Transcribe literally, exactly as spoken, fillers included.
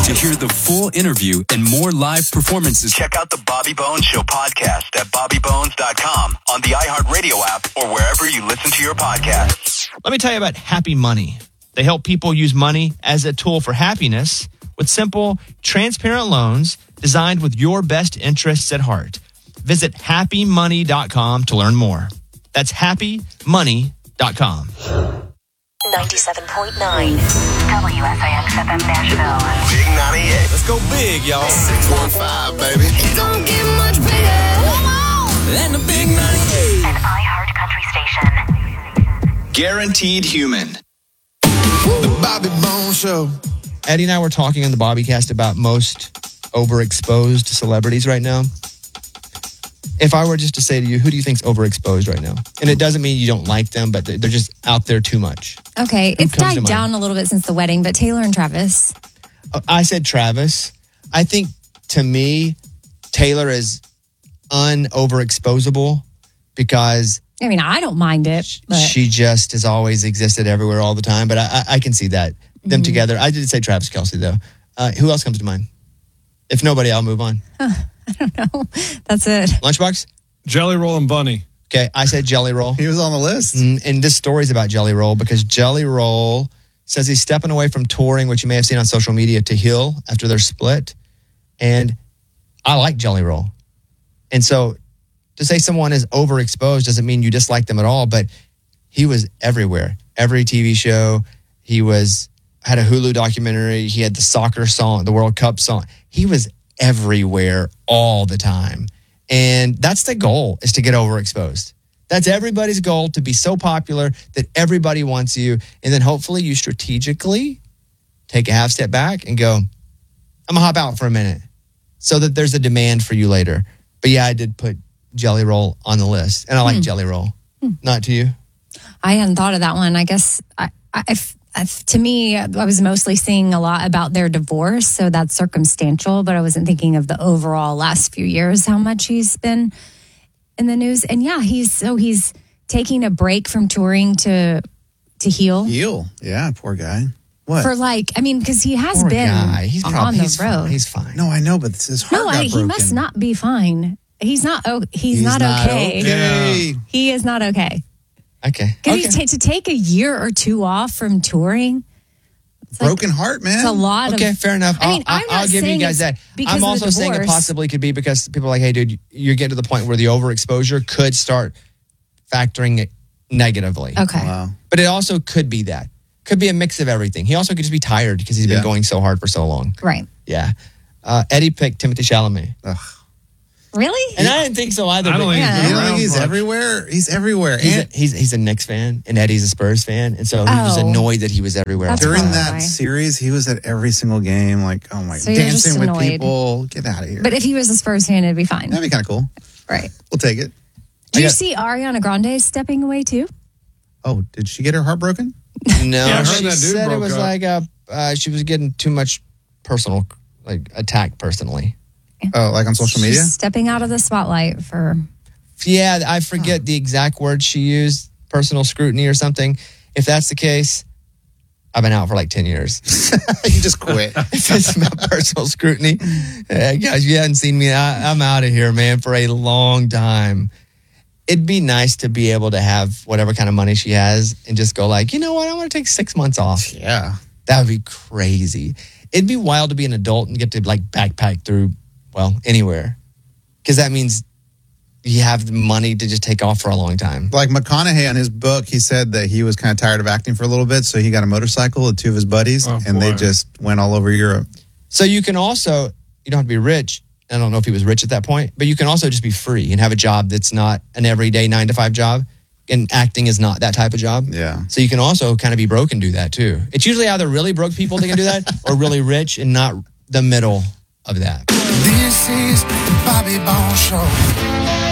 To hear the full interview and more live performances, check out the Bobby Bones Show podcast at bobby bones dot com, on the iHeartRadio app, or wherever you listen to your podcasts. Let me tell you about Happy Money. They help people use money as a tool for happiness with simple, transparent loans designed with your best interests at heart. Visit happy money dot com to learn more. That's happy money dot com. ninety-seven point nine W S I X F M Nashville. Big ninety-eight. Let's go big, y'all. six one five, baby. It don't get much bigger. And the big ninety-eight. An iHeart country station. Guaranteed Human. The Bobby Bones Show. Eddie and I were talking on the Bobbycast about most overexposed celebrities right now. If I were just to say to you, who do you think's overexposed right now? And it doesn't mean you don't like them, but they're just out there too much. Okay, Who it's comes to died mind? down a little bit since the wedding, but Taylor and Travis. Uh, I said Travis. I think, to me, Taylor is un-overexposable because I mean, I don't mind it, but she just has always existed everywhere all the time. But I, I, I can see that. Them Mhm. together. I did say Travis Kelce, though. Uh, who else comes to mind? If nobody, I'll move on. I don't know. That's it. Lunchbox? Jelly Roll and Bunny. Okay, I said Jelly Roll. He was on the list. Mm, and this story's about Jelly Roll because Jelly Roll says he's stepping away from touring, which you may have seen on social media, to heal after their split. And I like Jelly Roll. And so to say someone is overexposed doesn't mean you dislike them at all, but he was everywhere. Every T V show, he was had a Hulu documentary, he had the soccer song, the World Cup song. He was everywhere all the time. And that's the goal, is to get overexposed. That's everybody's goal, to be so popular that everybody wants you. And then hopefully you strategically take a half step back and go, I'm going to hop out for a minute so that there's a demand for you later. But yeah, I did put Jelly Roll on the list. And I like Hmm. Jelly Roll. Not to you? I hadn't thought of that one. I guess I, I, if- if- to me, I was mostly seeing a lot about their divorce, so that's circumstantial, but I wasn't thinking of the overall last few years, how much he's been in the news. And yeah, he's so he's taking a break from touring to to heal. Heal. Yeah, poor guy. What? For like, I mean, because he has Poor been guy. He's on probably the he's road. fine. He's fine. No, I know, but his heart No, got I, he broken. must not be fine. He's not. Oh, he's, He's not, not okay. okay. He is not okay. Okay. Because Okay. to take a year or two off from touring, it's like- Broken heart, man. it's a lot Okay, of. fair enough. I mean, I'll, I'm I'll not give you saying guys it's that. because I'm of the also saying it divorce. possibly could be because people are like, hey, dude, you're getting to the point where the overexposure could start factoring it negatively. Okay. Wow. But it also could be that. Could be a mix of everything. He also could just be tired because he's been Yeah. going so hard for so long. Right. Yeah. Uh, Eddie picked Timothy Chalamet. Ugh. Really? And I didn't think so either. I but don't think Yeah. he's You been don't around think he's much. everywhere? He's everywhere. he's, a, And he's, he's a Knicks fan, and Eddie's a Spurs fan. And so he was just Oh. annoyed that he was everywhere. That's all the during time. why. that series, he was at every single game. Like, oh my, So you're just dancing with annoyed. people. Get out of here. But if he was a Spurs fan, it'd be fine. That'd be kind of cool. Right. We'll take it. Do I you got- see Ariana Grande stepping away too? Oh, did she get her heart broken? No, Yeah, I heard she that dude said it broke was up. like a, uh, she was getting too much personal, like attacked personally. Oh, like on social media? She's stepping out of the spotlight for. Yeah, I forget the exact word she used, personal scrutiny or something. If that's the case, I've been out for like ten years. You just quit. If it's about personal scrutiny, uh, guys, you haven't seen me. I, I'm out of here, man, for a long time. It'd be nice to be able to have whatever kind of money she has and just go like, you know what, I want to take six months off. Yeah. That would be crazy. It'd be wild to be an adult and get to like backpack through, well, anywhere. Because that means you have the money to just take off for a long time. Like McConaughey on his book, he said that he was kind of tired of acting for a little bit, so he got a motorcycle with two of his buddies, Oh, and they boy. just went all over Europe. So you can also, you don't have to be rich. I don't know if he was rich at that point, but you can also just be free and have a job that's not an everyday nine to five job. And acting is not that type of job. Yeah. So you can also kind of be broke and do that too. It's usually either really broke people that can do that or really rich and not the middle of that. This is Bobby Bones Show.